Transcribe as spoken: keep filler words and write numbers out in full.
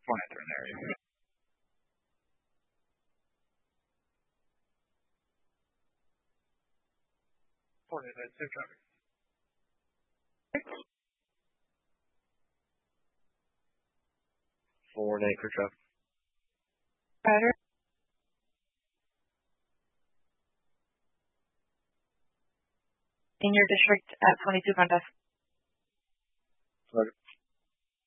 One enter in area. Four nine nine safe traffic. Four nine for traffic. Better. In your district at twenty-two contest. Roger.